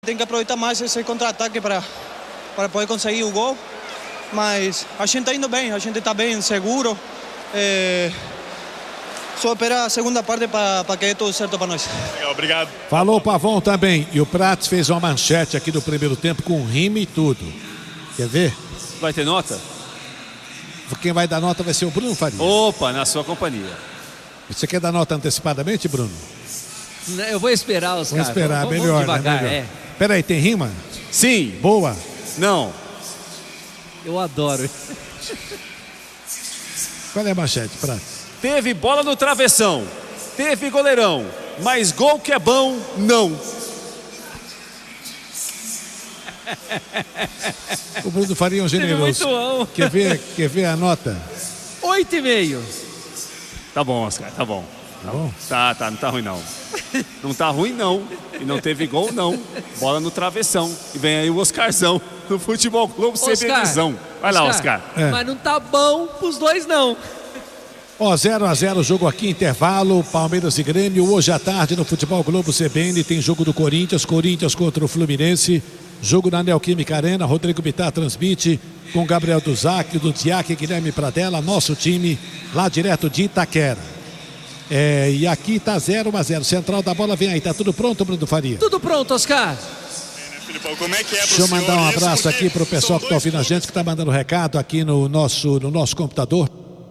Tem que aproveitar mais esse contra-ataque para poder conseguir o gol, mas a gente está indo bem, a gente está bem, seguro. Só esperar a segunda parte para que dê tudo certo para nós. Legal, obrigado. Falou o Pavão também. E o Prats fez uma manchete aqui do primeiro tempo com rima e tudo. Quer ver? Vai ter nota? Quem vai dar nota vai ser o Bruno Faria. Opa, na sua companhia. Você quer dar nota antecipadamente, Bruno? Eu vou esperar os caras. Vamos esperar, vamos melhor. devagar, melhor. Peraí, tem rima? Sim. Boa. Não. Eu adoro. Qual é a manchete, Prats? Teve bola no travessão. Teve goleirão. Mas gol que é bom, não. O Bruno Faria é um generoso. Quer ver a nota? 8,5. Tá bom, Oscar, tá bom. Tá bom? Tá, não tá ruim não. Não tá ruim não. E não teve gol não. Bola no travessão. E vem aí o Oscarzão no Futebol Clube CBNzão. Vai lá, Oscar. Mas não tá bom pros dois não. Ó, 0-0 jogo aqui, intervalo, Palmeiras e Grêmio. Hoje à tarde no Futebol Globo CBN tem jogo do Corinthians contra o Fluminense. Jogo na Neoquímica Arena, Rodrigo Bittar transmite com Gabriel Duzac, do Diac, Guilherme Pradella, nosso time lá direto de Itaquera. E aqui tá 0-0, central da bola vem aí, tá tudo pronto, Bruno Faria? Tudo pronto, Oscar. Como é que é pro Deixa eu mandar um senhor abraço aqui pro pessoal que tá ouvindo a gente, que tá mandando recado aqui no nosso computador.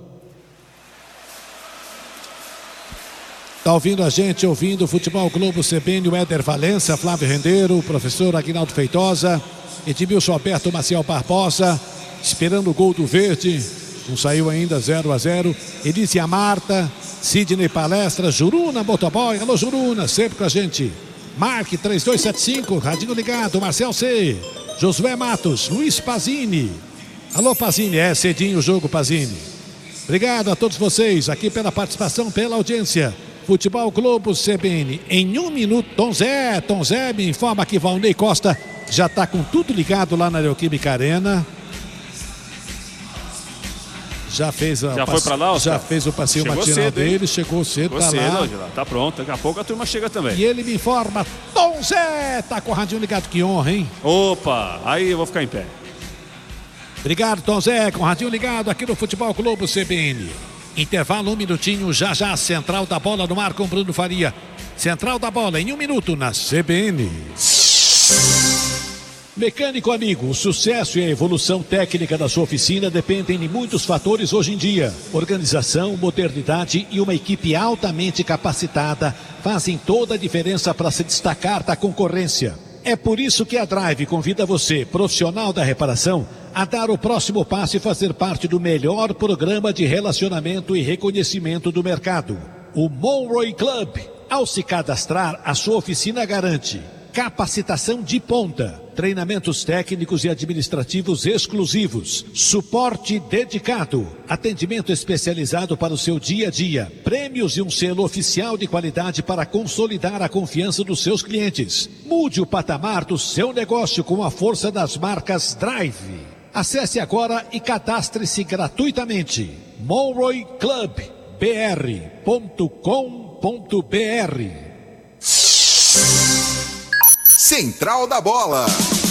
Tá ouvindo a gente, ouvindo o Futebol Globo CBN, o Éder Valença, Flávio Rendeiro, o professor Aguinaldo Feitosa, Edmilson Alberto Maciel Barbosa, esperando o gol do Verde, não saiu ainda, 0-0. Elísia Marta, Sidney Palestra, Juruna Motoboy, alô Juruna, sempre com a gente. Marque 3275, radinho ligado, Marcel C, Josué Matos, Luiz Pazini. Alô Pazini, cedinho o jogo, Pazini. Obrigado a todos vocês aqui pela participação, pela audiência. Futebol Globo CBN, em 1 minuto, Tom Zé me informa que Valnei Costa já está com tudo ligado lá na Neoquímica Arena. Já fez foi pra lá, Oscar? Já fez o passeio chegou matinal cedo, dele, chegou cedo, tá lá. Tá pronto, daqui a pouco a turma chega também. E ele me informa, Tom Zé, tá com o radinho ligado, que honra, hein? Opa, aí eu vou ficar em pé. Obrigado, Tom Zé, com o radinho ligado aqui no Futebol Globo CBN. Intervalo, 1 minutinho, já, central da bola no ar com Bruno Faria. Central da bola em 1 minuto na CBN. Mecânico amigo, o sucesso e a evolução técnica da sua oficina dependem de muitos fatores hoje em dia. Organização, modernidade e uma equipe altamente capacitada fazem toda a diferença para se destacar da concorrência. É por isso que a Drive convida você, profissional da reparação, a dar o próximo passo e fazer parte do melhor programa de relacionamento e reconhecimento do mercado. O Monroe Club. Ao se cadastrar, a sua oficina garante capacitação de ponta, treinamentos técnicos e administrativos exclusivos, suporte dedicado, atendimento especializado para o seu dia a dia, prêmios e um selo oficial de qualidade para consolidar a confiança dos seus clientes. Mude o patamar do seu negócio com a força das marcas Drive. Acesse agora e cadastre-se gratuitamente. monroeclubr.com.br. Central da Bola.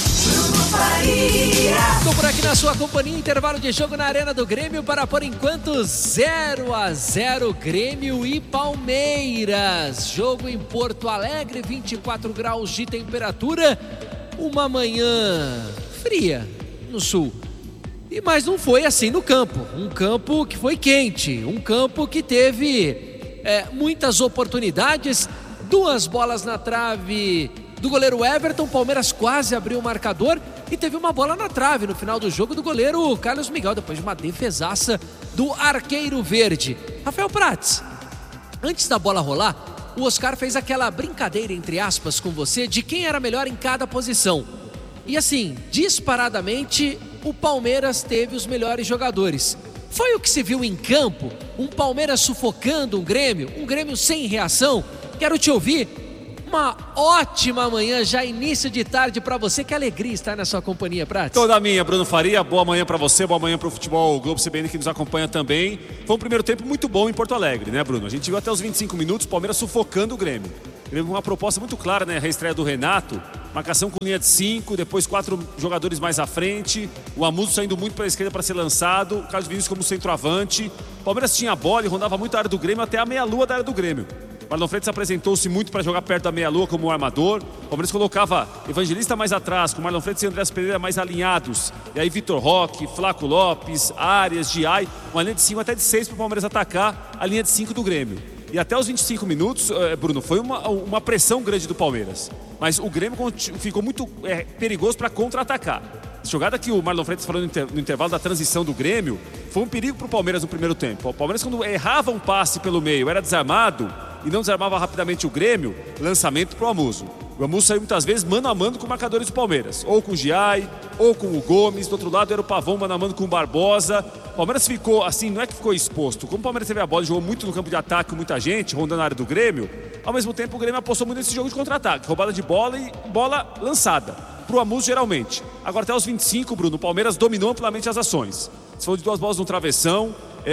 Estou por aqui na sua companhia, intervalo de jogo na Arena do Grêmio para, por enquanto, 0-0 Grêmio e Palmeiras. Jogo em Porto Alegre, 24 graus de temperatura, uma manhã fria no sul. Mas não foi assim no campo, um campo que foi quente, um campo que teve muitas oportunidades, 2 bolas na trave do goleiro Everton, Palmeiras quase abriu o marcador e teve uma bola na trave no final do jogo do goleiro Carlos Miguel, depois de uma defesaça do arqueiro verde. Rafael Prats, antes da bola rolar, o Oscar fez aquela brincadeira, entre aspas, com você, de quem era melhor em cada posição. E assim, disparadamente, o Palmeiras teve os melhores jogadores. Foi o que se viu em campo? Um Palmeiras sufocando um Grêmio sem reação? Quero te ouvir. Uma ótima manhã, já início de tarde para você. Que alegria estar na sua companhia, Prats. Toda minha, Bruno Faria. Boa manhã para você, boa manhã para o Futebol Globo CBN que nos acompanha também. Foi um primeiro tempo muito bom em Porto Alegre, né, Bruno? A gente viu até os 25 minutos o Palmeiras sufocando o Grêmio. Ele teve uma proposta muito clara, né? A reestreia do Renato. marcação com linha de 5, depois 4 jogadores mais à frente, o Amuso saindo muito para a esquerda para ser lançado, o Carlos Vinícius como centroavante. O Palmeiras tinha a bola e rondava muito a área do Grêmio até a meia-lua da área do Grêmio. Marlon Freitas apresentou-se muito para jogar perto da meia-lua como armador. O Palmeiras colocava Evangelista mais atrás, com Marlon Freitas e Andrés Pereira mais alinhados. E aí Vitor Roque, Flaco Lopes, Arias, Giai, uma linha de 5 até de 6 para o Palmeiras atacar a linha de 5 do Grêmio. E até os 25 minutos, Bruno, foi uma pressão grande do Palmeiras. Mas o Grêmio ficou muito perigoso para contra-atacar. A jogada que o Marlon Freitas falou no intervalo da transição do Grêmio foi um perigo para o Palmeiras no primeiro tempo. O Palmeiras, quando errava um passe pelo meio, era desarmado e não desarmava rapidamente o Grêmio, lançamento para o Amuso. O Amuso saiu muitas vezes mano a mano com marcadores do Palmeiras, ou com o Giai, ou com o Gomes. Do outro lado era o Pavão mano a mano com o Barbosa. O Palmeiras ficou assim, não é que ficou exposto. Como o Palmeiras teve a bola e jogou muito no campo de ataque com muita gente, rondando a área do Grêmio, ao mesmo tempo o Grêmio apostou muito nesse jogo de contra-ataque, roubada de bola e bola lançada pro Amuso geralmente. Agora até os 25, Bruno, o Palmeiras dominou amplamente as ações. Se for de 2 bolas no travessão,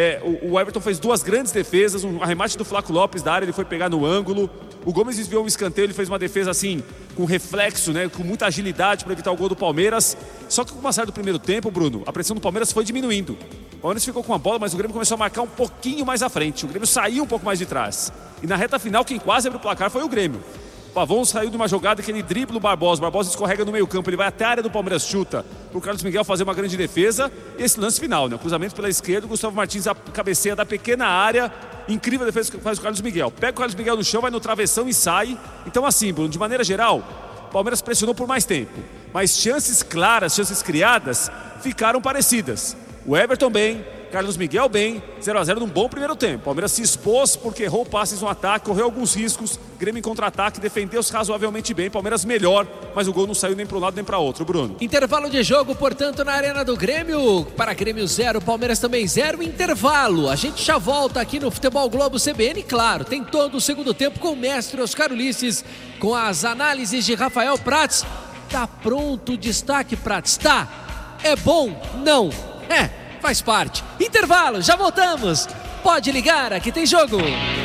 o Everton fez 2 grandes defesas, um arremate do Flaco Lopes da área, ele foi pegar no ângulo. O Gomes desviou um escanteio, ele fez uma defesa assim, com reflexo, né, com muita agilidade para evitar o gol do Palmeiras. Só que com o passar do primeiro tempo, Bruno, a pressão do Palmeiras foi diminuindo. O Palmeiras ficou com a bola, mas o Grêmio começou a marcar um pouquinho mais à frente. O Grêmio saiu um pouco mais de trás. E na reta final, quem quase abriu o placar foi o Grêmio. O Pavão saiu de uma jogada que ele dribla o Barbosa. O Barbosa escorrega no meio campo, ele vai até a área do Palmeiras, chuta para o Carlos Miguel fazer uma grande defesa. E esse lance final, né? O cruzamento pela esquerda, o Gustavo Martins a cabeceia da pequena área. Incrível a defesa que faz o Carlos Miguel. Pega o Carlos Miguel no chão, vai no travessão e sai. Então assim, Bruno, de maneira geral, o Palmeiras pressionou por mais tempo. Mas chances claras, chances criadas, ficaram parecidas. O Everton bem, Carlos Miguel bem, 0-0 num bom primeiro tempo. O Palmeiras se expôs porque errou passes no ataque, correu alguns riscos. Grêmio em contra-ataque, defendeu-se razoavelmente bem. Palmeiras melhor, mas o gol não saiu nem para um lado nem para outro, Bruno. Intervalo de jogo, portanto, na Arena do Grêmio. Para Grêmio 0, Palmeiras também 0. Intervalo. A gente já volta aqui no Futebol Globo CBN. Claro, tem todo o segundo tempo com o mestre Oscar Ulisses, com as análises de Rafael Prats. Tá pronto o destaque, Prats? Tá. É bom? Não. Faz parte. Intervalo, já voltamos. Pode ligar, aqui tem jogo.